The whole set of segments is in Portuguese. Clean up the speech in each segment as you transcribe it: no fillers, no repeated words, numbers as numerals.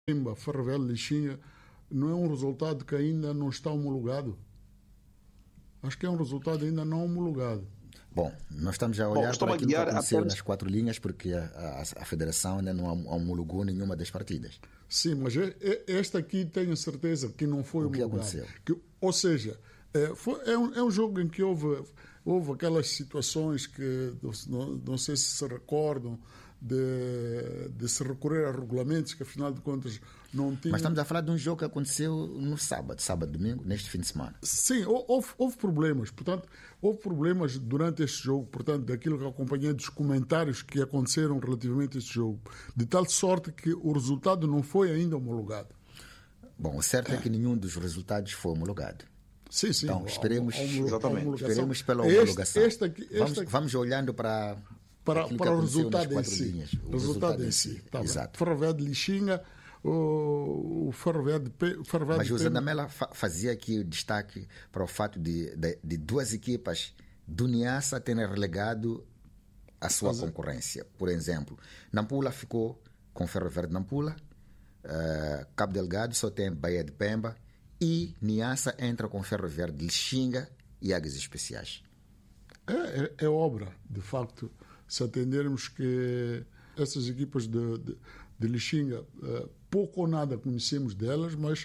Pemba, Ferroviário de Lixinga, não é um resultado que ainda não está homologado? Acho que é um resultado ainda não homologado. Bom, nós estamos a olhar para aquilo que aconteceu nas 4 linhas, porque a Federação ainda não homologou nenhuma das partidas. Sim, mas esta aqui tenho certeza que não foi homologada. O que aconteceu? Ou seja, é um jogo em que houve aquelas situações que não sei se recordam de se recorrer a regulamentos que afinal de contas não tinham. Mas estamos a falar de um jogo que aconteceu no sábado, domingo, neste fim de semana. Sim, houve problemas. Portanto, houve problemas durante este jogo, portanto, daquilo que acompanhei dos comentários que aconteceram relativamente a este jogo, de tal sorte que o resultado não foi ainda homologado. Bom, o certo é que nenhum dos resultados foi homologado. Sim, sim. Então, esperemos pela homologação. Vamos olhando para o resultado em si. Linhas, o resultado em si. Tá. Exato. Ferroviário de Lixinga, o Ferroviário de Mas o Zandamela fazia aqui o destaque para o fato de duas equipas do Niassa terem relegado a sua concorrência. Por exemplo, Nampula ficou com Ferroviário de Nampula, Cabo Delgado só tem Bahia de Pemba e Niassa entra com Ferroviário de Lixinga e Águias Especiais. É obra, de facto. Se atendermos que essas equipas de Lixinga, pouco ou nada conhecemos delas, mas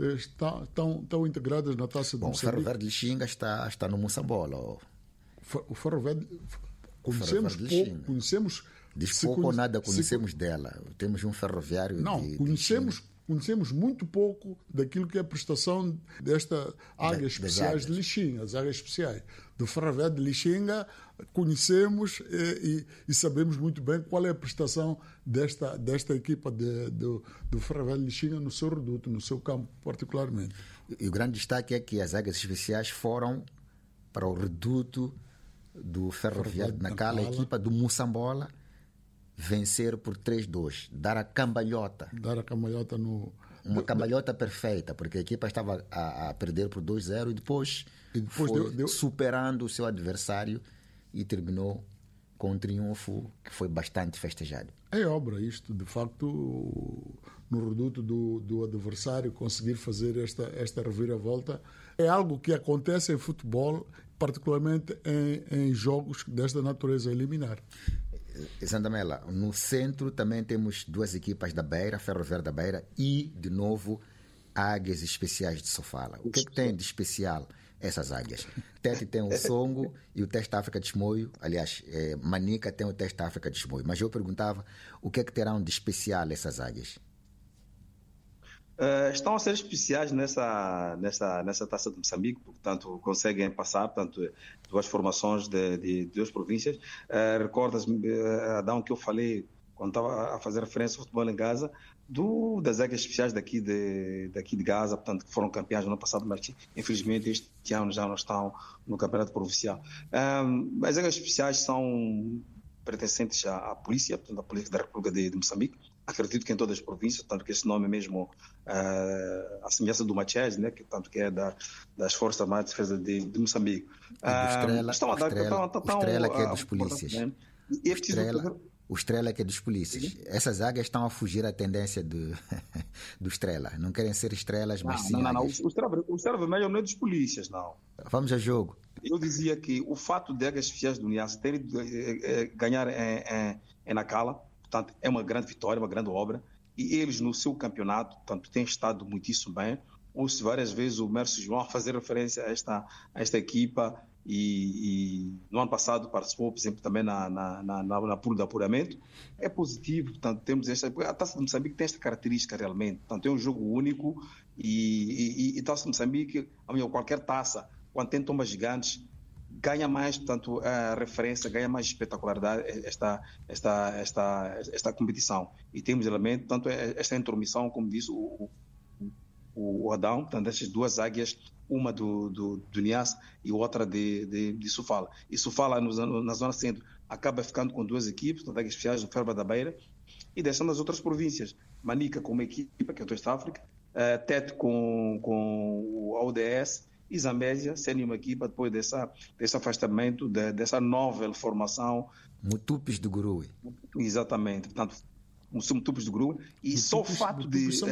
estão integradas na Taça de Moçambique. O Ferroviário de Lixinga está no Moçambola. O Ferroviário conhecemos pouco, conhecemos... Diz pouco ou nada conhecemos dela. Temos um ferroviário... Não, conhecemos muito pouco daquilo que é a prestação desta Águias Especiais de Lixinga, as Águias Especiais. Do Ferroviário de Lixinga conhecemos e sabemos muito bem qual é a prestação desta equipa do Ferroviário de Lixinga no seu reduto, no seu campo particularmente. E o grande destaque é que as Águias Especiais foram para o reduto do Ferroviário de Nacala, a equipa do Moçambola, vencer por 3-2, dar a cambalhota uma cambalhota perfeita, porque a equipa estava a perder por 2-0 e depois foi superando o seu adversário e terminou com um triunfo que foi bastante festejado. É obra isto, de facto, no reduto do adversário conseguir fazer esta reviravolta é algo que acontece em futebol, particularmente em jogos desta natureza eliminar. Zandamela, no centro também temos duas equipas da Beira, Ferroviário da Beira e, de novo, Águias Especiais de Sofala. O que é que tem de especial essas águias? Tete tem o Songo e o Teste África de Chimoio. Aliás, Manica tem o Teste África de Chimoio. Mas eu perguntava, o que é que terão de especial essas águias? Estão a ser especiais nessa Taça de Moçambique, portanto conseguem passar, portanto, duas formações de duas províncias. Recordas-me, Adão, que eu falei quando estava a fazer referência ao futebol em Gaza, das Águias Especiais daqui de Gaza, portanto, que foram campeãs no ano passado, mas infelizmente este ano já não estão no campeonato provincial. As Águias Especiais são pertencentes à polícia, portanto, à Polícia da República de Moçambique. Acredito que em todas as províncias, tanto que esse nome é mesmo a semelhança do Machés, né, que é das Forças Armadas de Defesa de Moçambique. O Estrela que é dos polícias. O Estrela que é dos polícias. Sim. Essas águias estão a fugir à tendência do Estrela. Não querem ser estrelas, mas sim águias. O Estrela Vermelho não é dos polícias, não. Vamos a jogo. Eu dizia que o fato de Águias Especiais do Niassa terem de ganhar em Nacala, portanto, é uma grande vitória, uma grande obra, e eles no seu campeonato, portanto, têm estado muitíssimo bem. Ouço várias vezes o Mércio João a fazer referência a esta equipa e no ano passado participou, por exemplo, também na pula de apuramento. É positivo, portanto, temos a Taça de Moçambique tem esta característica realmente, portanto, é um jogo único e Taça de Moçambique, qualquer taça, quando tem tombas gigantes, ganha mais, portanto, a referência, ganha mais espetacularidade esta competição. E temos elemento, portanto, esta intromissão, como disse o Adão, portanto, estas duas águias, uma do Niassa e outra de Sofala. E Sofala, na zona centro, acaba ficando com duas equipes, portanto, Águias Especiais do Ferroviário da Beira, e deixando as outras províncias. Manica com uma equipa, que é o Teste África, Tete com o ODS, e Zambésia sendo uma equipa depois desse afastamento, dessa nova formação. Mutupes do Gurui. Exatamente. Portanto, somos tubos de grua, e só o fato de